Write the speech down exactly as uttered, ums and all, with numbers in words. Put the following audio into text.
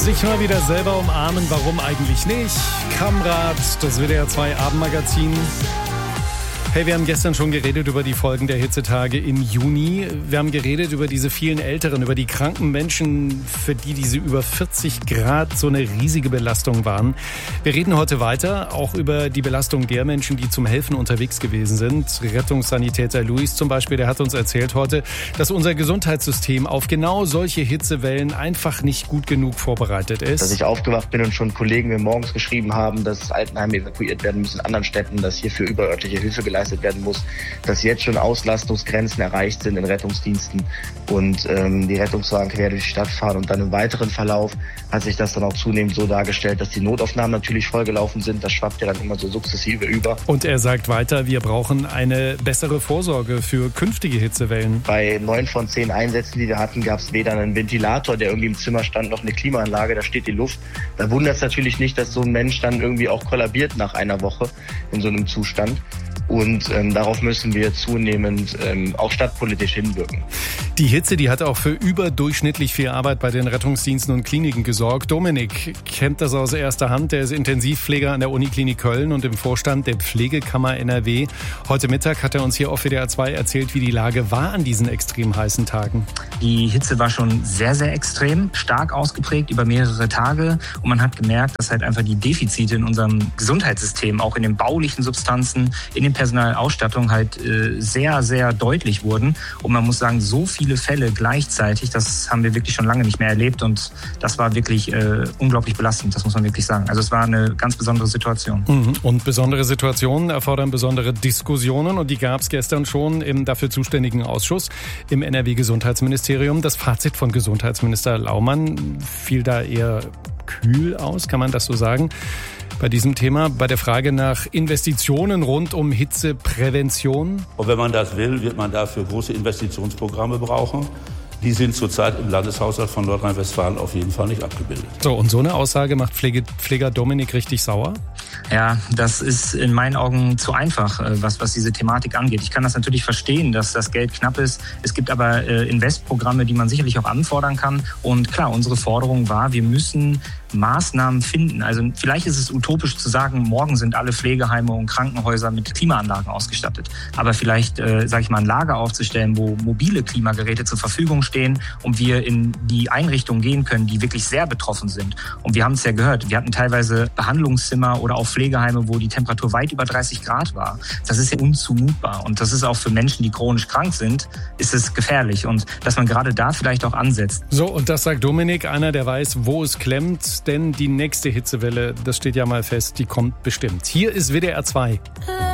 Sich mal wieder selber umarmen, warum eigentlich nicht? Kamrat, das W D R zwei Abendmagazin. Hey, wir haben gestern schon geredet über die Folgen der Hitzetage im Juni. Wir haben geredet über diese vielen Älteren, über die kranken Menschen, für die diese über vierzig Grad so eine riesige Belastung waren. Wir reden heute weiter, auch über die Belastung der Menschen, die zum Helfen unterwegs gewesen sind. Rettungssanitäter Luis zum Beispiel, der hat uns erzählt heute, dass unser Gesundheitssystem auf genau solche Hitzewellen einfach nicht gut genug vorbereitet ist. Dass ich aufgewacht bin und schon Kollegen mir morgens geschrieben haben, dass Altenheime evakuiert werden müssen in anderen Städten, dass hierfür überörtliche Hilfe geleistet werden muss, dass jetzt schon Auslastungsgrenzen erreicht sind in Rettungsdiensten und ähm, die Rettungswagen quer durch die Stadt fahren. Und dann im weiteren Verlauf hat sich das dann auch zunehmend so dargestellt, dass die Notaufnahmen natürlich vollgelaufen sind. Das schwappt ja dann immer so sukzessive über. Und er sagt weiter, wir brauchen eine bessere Vorsorge für künftige Hitzewellen. Bei neun von zehn Einsätzen, die wir hatten, gab es weder einen Ventilator, der irgendwie im Zimmer stand, noch eine Klimaanlage, da steht die Luft. Da wundert es natürlich nicht, dass so ein Mensch dann irgendwie auch kollabiert nach einer Woche in so einem Zustand. Und ähm, darauf müssen wir zunehmend ähm, auch stadtpolitisch hinwirken. Die Hitze, die hat auch für überdurchschnittlich viel Arbeit bei den Rettungsdiensten und Kliniken gesorgt. Dominik kennt das aus erster Hand. Der ist Intensivpfleger an der Uniklinik Köln und im Vorstand der Pflegekammer N R W. Heute Mittag hat er uns hier auf W D R zwei erzählt, wie die Lage war an diesen extrem heißen Tagen. Die Hitze war schon sehr, sehr extrem, stark ausgeprägt über mehrere Tage. Und man hat gemerkt, dass halt einfach die Defizite in unserem Gesundheitssystem, auch in den baulichen Substanzen, in den Personalausstattung halt äh, sehr, sehr deutlich wurden. Und man muss sagen, so viele Fälle gleichzeitig, das haben wir wirklich schon lange nicht mehr erlebt. Und das war wirklich äh, unglaublich belastend, das muss man wirklich sagen. Also es war eine ganz besondere Situation. Und besondere Situationen erfordern besondere Diskussionen. Und die gab es gestern schon im dafür zuständigen Ausschuss im N R W-Gesundheitsministerium. Das Fazit von Gesundheitsminister Laumann fiel da eher kühl aus, kann man das so sagen? Bei diesem Thema, bei der Frage nach Investitionen rund um Hitzeprävention. Und wenn man das will, wird man dafür große Investitionsprogramme brauchen. Die sind zurzeit im Landeshaushalt von Nordrhein-Westfalen auf jeden Fall nicht abgebildet. So, und so eine Aussage macht Pflege, Pfleger Dominik richtig sauer? Ja, das ist in meinen Augen zu einfach, was, was diese Thematik angeht. Ich kann das natürlich verstehen, dass das Geld knapp ist. Es gibt aber äh, Investprogramme, die man sicherlich auch anfordern kann. Und klar, unsere Forderung war, wir müssen Maßnahmen finden. Also vielleicht ist es utopisch zu sagen, morgen sind alle Pflegeheime und Krankenhäuser mit Klimaanlagen ausgestattet. Aber vielleicht, äh, sage ich mal, ein Lager aufzustellen, wo mobile Klimageräte zur Verfügung stehen und wir in die Einrichtungen gehen können, die wirklich sehr betroffen sind. Und wir haben es ja gehört, wir hatten teilweise Behandlungszimmer oder auch Pflegeheime, wo die Temperatur weit über dreißig Grad war. Das ist ja unzumutbar. Und das ist auch für Menschen, die chronisch krank sind, ist es gefährlich. Und dass man gerade da vielleicht auch ansetzt. So, und das sagt Dominik, einer, der weiß, wo es klemmt. Denn die nächste Hitzewelle, das steht ja mal fest, die kommt bestimmt. Hier ist W D R zwei.